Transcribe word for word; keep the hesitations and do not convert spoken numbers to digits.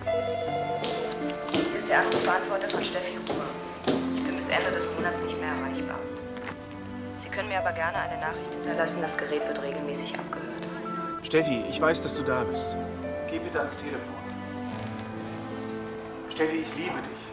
Hier ist der Anrufbeantworter von Steffi Ruhr. Ich bin bis Ende des Monats nicht mehr erreichbar. Sie können mir aber gerne eine Nachricht hinterlassen. Das Gerät wird regelmäßig abgehört. Steffi, ich weiß, dass du da bist. Geh bitte ans Telefon. Steffi, ich liebe dich.